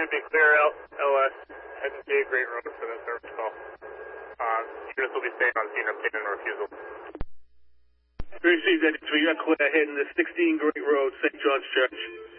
going to be clear LS, heading to Great Road for the service call. Units will be staying on scene, obtaining a refusal. Received that, we got clear heading to 16 Great Road, St. John's Church.